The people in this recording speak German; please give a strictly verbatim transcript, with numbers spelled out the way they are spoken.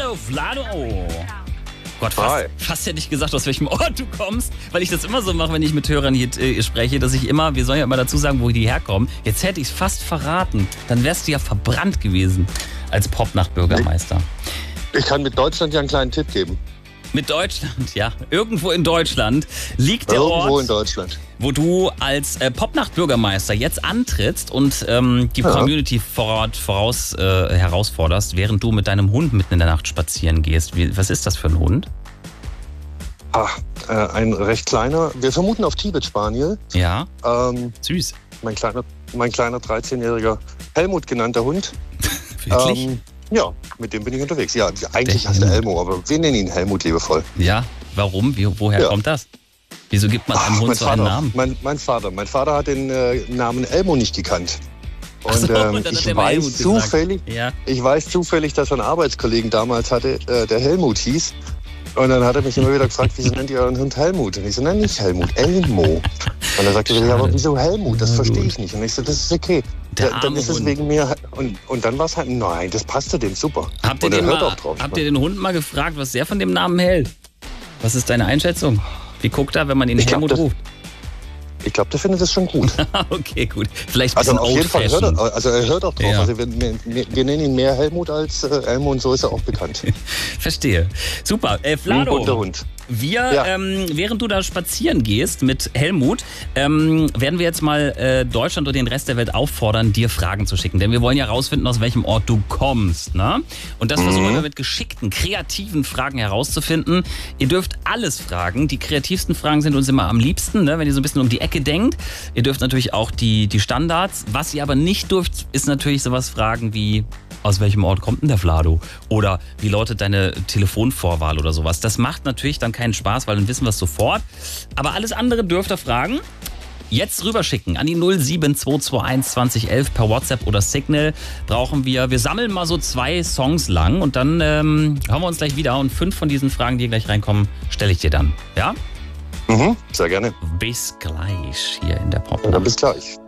Hallo Vlado. Gott, fast, Hi. fast hätte ich gesagt, aus welchem Ort du kommst, weil ich das immer so mache, wenn ich mit Hörern hier äh, spreche, dass ich immer, wir sollen ja immer dazu sagen, wo die herkommen. Jetzt hätte ich es fast verraten. Dann wärst du ja verbrannt gewesen als Popnacht-Bürgermeister. Ich kann mit Deutschland ja einen kleinen Tipp geben. Mit Deutschland, ja. Irgendwo in Deutschland liegt der Irgendwo Ort, in Deutschland. wo du als äh, Popnacht-Bürgermeister jetzt antrittst und ähm, die Ja. Community vor Ort voraus äh, herausforderst, während du mit deinem Hund mitten in der Nacht spazieren gehst. Wie, was ist das für ein Hund? Ah, äh, ein recht kleiner, wir vermuten auf Tibet-Spaniel. Ja, Ähm, süß. mein kleiner, mein kleiner dreizehnjähriger Helmut genannter Hund. Wirklich? Ähm, ja, mit dem bin ich unterwegs. Ja, eigentlich Der heißt er Helmut. Elmo, aber wir nennen ihn Helmut liebevoll. Ja, warum? Wie, woher Ja. kommt das? Wieso gibt man einem Ach, Hund mein so einen Vater, Namen? Mein, mein Vater. Mein Vater hat den äh, Namen Elmo nicht gekannt. Und Ach so, ähm, und dann hat ich er mal Helmut weiß gesagt. zufällig, Ja. ich weiß zufällig, dass er einen Arbeitskollegen damals hatte, äh, der Helmut hieß. Und dann hat er mich immer wieder gefragt, wieso nennt ihr euren Hund Helmut? Und ich so, nein, nicht Helmut, Elmo. Und er sagte, ja, aber wieso Helmut? Das Na verstehe gut. ich nicht. Und ich so, das ist okay. Der Da, dann arme ist es Hund. wegen mir. Und, und dann war es halt, nein, das passte dem super. Habt ihr, und er den hört mal, auch drauf. habt ihr den Hund mal gefragt, was der von dem Namen hält? Was ist deine Einschätzung? Wie guckt er, wenn man ihn Ich glaub, Helmut das- ruft? Ich glaube, der findet das schon gut. Okay, gut. Vielleicht ein Also bisschen auf jeden Fall hört old-fashioned. er, also er hört auch drauf. Ja. Also wir, wir, wir nennen ihn mehr Helmut als äh, Elmo und so ist er auch bekannt. Verstehe. Super. Äh, Ein Vlado, bunter Hund. wir, Ja. ähm, während du da spazieren gehst mit Helmut, ähm, werden wir jetzt mal äh, Deutschland und den Rest der Welt auffordern, dir Fragen zu schicken. Denn wir wollen ja rausfinden, aus welchem Ort du kommst. Ne? Und das versuchen wir mit geschickten, kreativen Fragen herauszufinden. Ihr dürft alles fragen. Die kreativsten Fragen sind uns immer am liebsten, ne? Wenn ihr so ein bisschen um die Ecke denkt. Ihr dürft natürlich auch die, die Standards. Was ihr aber nicht dürft, ist natürlich sowas fragen wie, aus welchem Ort kommt denn der Vlado? Oder wie lautet deine Telefonvorwahl oder sowas? Das macht natürlich dann keinen Spaß, weil dann wissen wir es sofort. Aber alles andere dürft ihr fragen. Jetzt rüberschicken an die null sieben zwei zwei eins zwanzig elf per WhatsApp oder Signal brauchen wir. Wir sammeln mal so zwei Songs lang und dann ähm, hören wir uns gleich wieder. Und fünf von diesen Fragen, die gleich reinkommen, stelle ich dir dann. Ja? Mhm, sehr gerne. Bis gleich hier in der Pop. Und dann bis gleich.